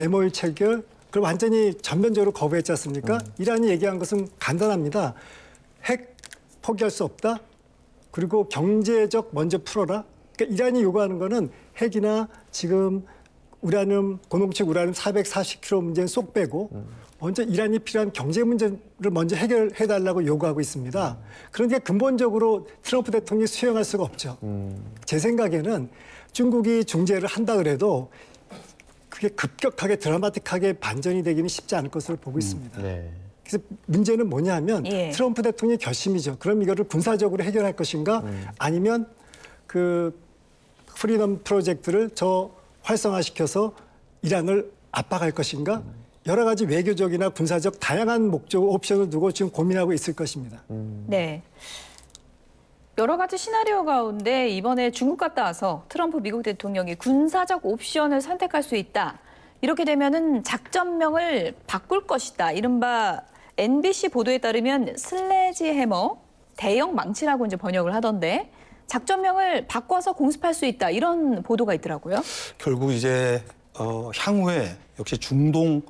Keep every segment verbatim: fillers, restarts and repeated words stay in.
엠오유 체결, 그걸 완전히 전면적으로 거부했지 않습니까? 음. 이란이 얘기한 것은 간단합니다. 핵 포기할 수 없다. 그리고 경제적 먼저 풀어라. 그러니까 이란이 요구하는 거는 핵이나 지금 우라늄, 고농축 우라늄 사백사십 킬로그램 문제는 쏙 빼고 음. 먼저 이란이 필요한 경제 문제를 먼저 해결해달라고 요구하고 있습니다. 음. 그런데 근본적으로 트럼프 대통령이 수용할 수가 없죠. 음. 제 생각에는 중국이 중재를 한다 그래도 그게 급격하게 드라마틱하게 반전이 되기는 쉽지 않을 것으로 보고 있습니다. 음. 네. 그래서 문제는 뭐냐면 예. 트럼프 대통령의 결심이죠. 그럼 이거를 군사적으로 해결할 것인가 음. 아니면 그 프리덤 프로젝트를 저 활성화시켜서 이란을 압박할 것인가 음. 여러 가지 외교적이나 군사적 다양한 목적 옵션을 두고 지금 고민하고 있을 것입니다. 음. 네. 여러 가지 시나리오 가운데 이번에 중국 갔다 와서 트럼프 미국 대통령이 군사적 옵션을 선택할 수 있다. 이렇게 되면은 작전명을 바꿀 것이다. 이른바 엠비씨 보도에 따르면 슬래지 해머, 대형 망치라고 이제 번역을 하던데 작전명을 바꿔서 공습할 수 있다. 이런 보도가 있더라고요. 결국 이제 어, 향후에 역시 중동의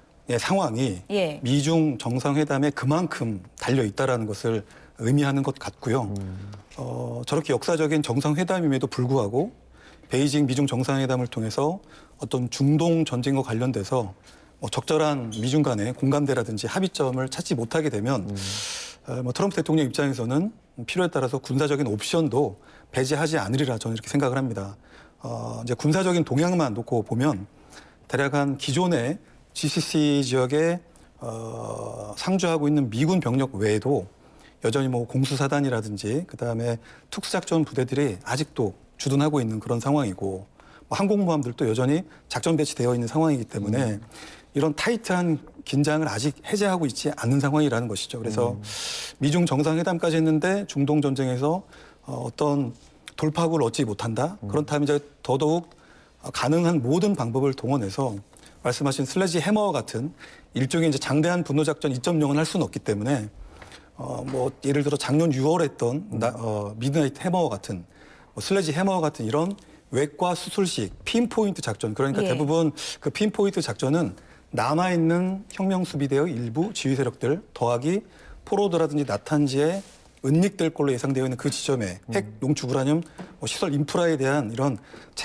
상황이 예. 미중 정상회담에 그만큼 달려 있다라는 것을 의미하는 것 같고요. 음. 어, 저렇게 역사적인 정상회담임에도 불구하고 베이징 미중 정상회담을 통해서 어떤 중동 전쟁과 관련돼서 뭐 적절한 미중 간의 공감대라든지 합의점을 찾지 못하게 되면 음. 어, 뭐 트럼프 대통령 입장에서는 필요에 따라서 군사적인 옵션도 배제하지 않으리라 저는 이렇게 생각을 합니다. 어, 이제 군사적인 동향만 놓고 보면 대략 한 기존의 지씨씨 지역에 어, 상주하고 있는 미군 병력 외에도 여전히 뭐 공수사단이라든지 그다음에 특수작전 부대들이 아직도 주둔하고 있는 그런 상황이고 뭐 항공모함들도 여전히 작전 배치되어 있는 상황이기 때문에 음. 이런 타이트한 긴장을 아직 해제하고 있지 않는 상황이라는 것이죠. 그래서 음. 미중 정상회담까지 했는데 중동 전쟁에서 어떤 돌파구를 얻지 못한다. 음. 그렇다면 이제 더더욱 가능한 모든 방법을 동원해서 말씀하신 슬래지 해머와 같은 일종의 이제 장대한 분노작전 이 점 영은 할 수는 없기 때문에 어, 뭐 예를 들어 작년 유월에 했던 음. 나, 어, 미드나이트 해머와 같은 뭐 슬래지 해머와 같은 이런 외과 수술식 핀포인트 작전 그러니까 예. 대부분 그 핀포인트 작전은 남아있는 혁명수비대의 일부 지휘 세력들 더하기 포로드라든지 나탄지에 은닉될 걸로 예상되어 있는 그 지점에 음. 핵, 농축 우라늄, 뭐 시설 인프라에 대한 이런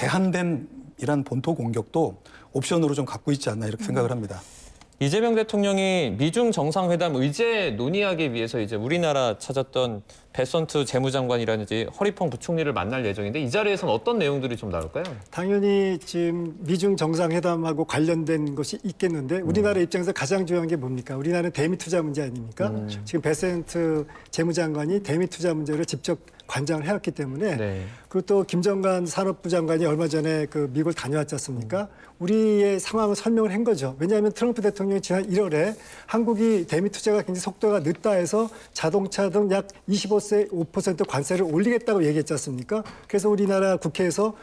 제한된 이란 본토 공격도 옵션으로 좀 갖고 있지 않나 이렇게 음. 생각을 합니다. 이재명 대통령이 미중 정상회담 의제 논의하기 위해서 이제 우리나라 찾았던 베선트 재무장관이라든지 허리펑 부총리를 만날 예정인데 이 자리에서는 어떤 내용들이 좀 나올까요? 당연히 지금 미중 정상회담하고 관련된 것이 있겠는데 우리나라 음. 입장에서 가장 중요한 게 뭡니까? 우리나라는 대미 투자 문제 아닙니까? 음. 지금 베센트 재무장관이 대미 투자 문제를 직접 관장을 해왔기 때문에 네. 그리고 또 김정관 산업부 장관이 얼마 전에 그 미국을 다녀왔지 않습니까? 음. 우리의 상황을 설명을 한 거죠. 왜냐하면 트럼프 대통령이 지난 일월에 한국이 대미 투자가 굉장히 속도가 늦다 해서 자동차 등 약 이십오 퍼센트 관세를 올리겠다고 얘기했지 않습니까? 그래서 우리나라 국회에서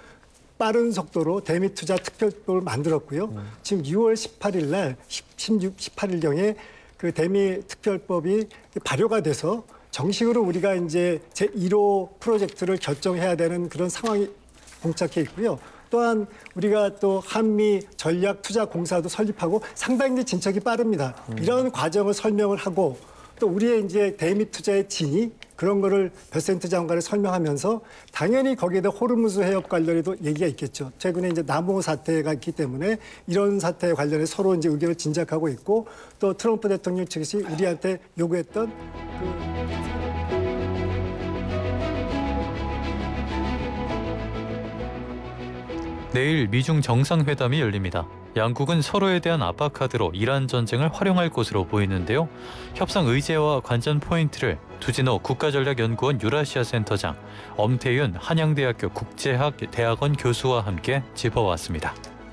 빠른 속도로 대미 투자 특별법을 만들었고요. 음. 지금 유월 십팔일 날, 십육, 십팔일경에 그 대미 특별법이 발효가 돼서 정식으로 우리가 이제 제일 호 프로젝트를 결정해야 되는 그런 상황이 봉착해 있고요. 또한 우리가 또 한미 전략투자공사도 설립하고 상당히 진척이 빠릅니다. 음. 이런 과정을 설명을 하고 또 우리의 이제 대미 투자의 진위 그런 거를 베센트 장관에 설명하면서 당연히 거기에다 호르무즈 해협 관련해도 얘기가 있겠죠. 최근에 이제 남호 사태가 있기 때문에 이런 사태에 관련해 서로 이제 의견을 진작하고 있고 또 트럼프 대통령 측이 우리한테 요구했던 그 내일 미중 정상회담이 열립니다. 양국은 서로에 대한 압박카드로 이란 전쟁을 활용할 것으로 보이는데요. 협상 의제와 관전 포인트를 두진호 국가전략연구원 유라시아 센터장, 엄태윤 한양대학교 국제학대학원 교수와 함께 짚어봤습니다.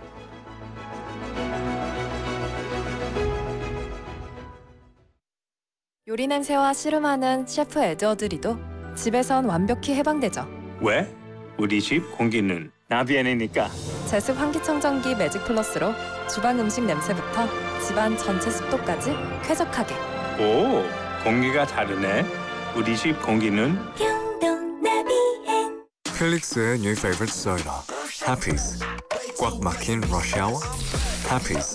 요리 냄새와 씨름하는 셰프 에드워드리도 집에선 완벽히 해방되죠. 왜? 우리 집 공기는 나비엔이니까. 제습 환기청정기 매직 플러스로 주방 음식 냄새부터 집안 전체 습도까지 쾌적하게. 오, 공기가 다르네. 우리 집 공기는 영동 나비엔. 펠릭스의 new favorite soda, Happy's. 꽉 막힌 rush hour. happy.